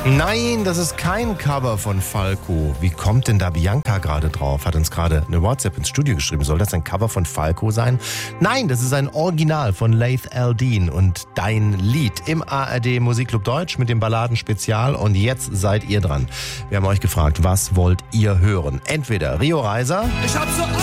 Nein, das ist kein Cover von Falco. Wie kommt denn da Bianca gerade drauf? Hat uns gerade eine WhatsApp ins Studio geschrieben. Soll das ein Cover von Falco sein? Nein, das ist ein Original von Laith Al-Deen und Dein Lied im ARD Musikclub Deutsch mit dem Balladen-Spezial. Und jetzt seid ihr dran. Wir haben euch gefragt, was wollt ihr hören? Entweder Rio Reiser... Ich hab so